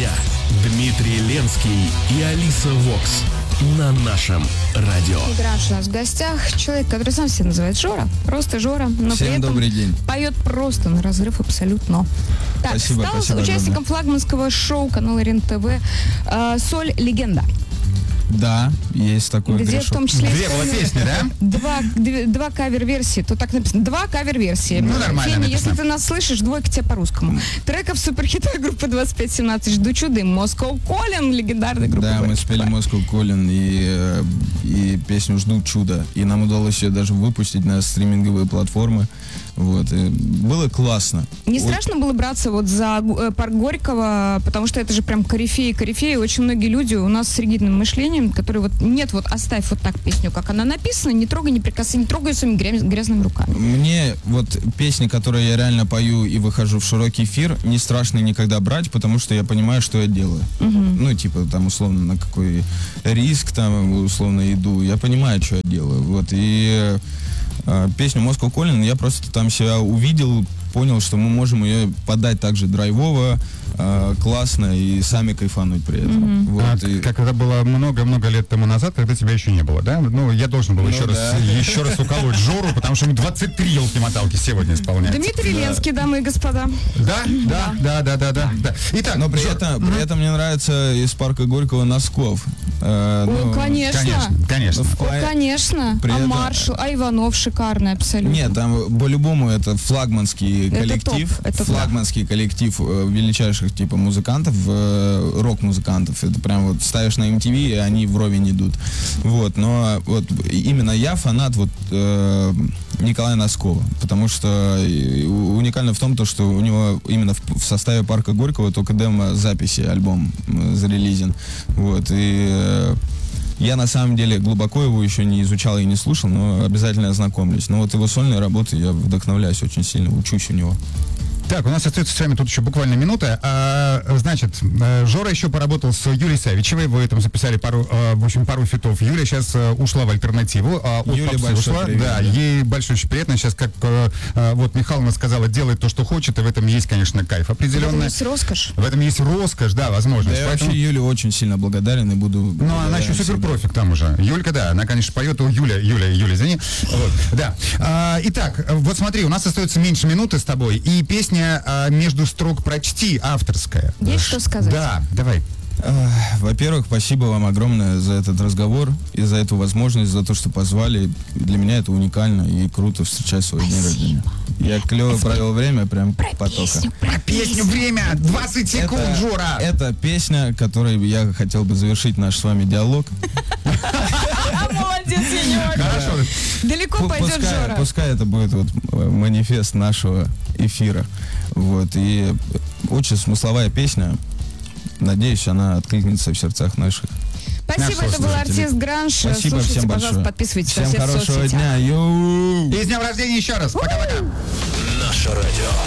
друзья, Дмитрий Ленский и Алиса Вокс на нашем радио. Гранж у нас в гостях. Человек, который сам себя называет Жора. Просто Жора. Но всем при этом добрый день. Поет просто на разрыв абсолютно. Так, Спасибо, стал спасибо участником флагманского шоу канала РЕН-ТВ «Соль. Легенда». Да, есть такой Где грешок. в том числе Две было песни, да? два кавер-версии. Тут так написано. 2 кавер-версии. Ну, нормально Феня, написано. если ты нас слышишь, двойка тебе по-русскому. Треков суперхитовой группы 2517 «Жду чуда», Moscow Calling, легендарной группы. Да, мы спели Moscow Calling и песню «Жду чуда». И нам удалось ее даже выпустить на стриминговые платформы. Вот. И было классно. Не страшно было браться вот за парк Горького, потому что это же прям корифеи. Очень многие люди у нас с ригидным мышлением, которые вот нет, вот оставь вот так песню, как она написана, не трогай, не прикасай, не трогай своими грязными руками. Мне вот песни, которые я реально пою и выхожу в широкий эфир, не страшно никогда брать, потому что я понимаю, что я делаю. Ну, типа, там, условно, на какой риск, там, условно, иду. Я понимаю, что я делаю. Вот, и песню Moscow Calling я просто там себя увидел, понял, что мы можем ее подать также драйвово, классно и сами кайфануть при этом. Вот, Как это было много-много лет тому назад, когда тебя еще не было, да? Ну, я должен был еще раз уколоть Жору, потому что ему 23 елки-моталки сегодня исполняются. Дмитрий Ленский, дамы и господа. Да. Итак, но при этом мне нравится из парка Горького Носков. Конечно. Конечно. При этом- Маршал, Иванов шикарный абсолютно. Нет, там по-любому это флагманский коллектив. Это топ. Флагманский коллектив величайших типа музыкантов, рок-музыкантов. Это прям вот ставишь на MTV, и они вровень идут. Вот, но вот именно я фанат вот Николая Носкова, потому что уникально в том, то, что у него именно в составе парка Горького только демо-записи, альбом зарелизен. Вот, и я на самом деле глубоко его еще не изучал и не слушал, но обязательно ознакомлюсь. Но вот его сольные работы я вдохновляюсь очень сильно, учусь у него. Так, у нас остается с вами тут еще буквально минута. Значит, Жора еще поработал с Юлией Савичевой. Вы там записали пару фитов. Юля сейчас ушла в альтернативу. Юле большой привет. Да, ей большое очень приятно. Сейчас, как вот Михайловна сказала, делает то, что хочет, и в этом есть, конечно, кайф определенный. В этом есть роскошь. В этом есть роскошь, да, возможность. Да, я Поэтому... вообще Юле очень сильно благодарен и буду... Ну, она еще суперпрофик там уже. Юлька, да, она, конечно, поет. Юля, извини. Вот, да. Итак, вот смотри, у нас остается меньше минуты с тобой, и песня «Между строк прочти» авторская. Есть что сказать? Да, давай. Во-первых, спасибо вам огромное за этот разговор и за эту возможность, за то, что позвали. Для меня это уникально и круто встречать свой день рождения. Я клево провел время, прям потока. Про песню время! 20 секунд, Жора! Это песня, которой я хотел бы завершить наш с вами диалог. Молодец, Янек. Хорошо. Далеко пойдет Жора. Пускай это будет вот манифест нашего эфира. Вот. И очень смысловая песня. Надеюсь, она откликнется в сердцах наших. Спасибо, это был артист Гранж. Спасибо Слушайте, всем пожалуйста, большое. подписывайтесь Всем во всех хорошего соцсетях. дня. Йоу! И с днем рождения еще раз. Пока-пока. Наше радио.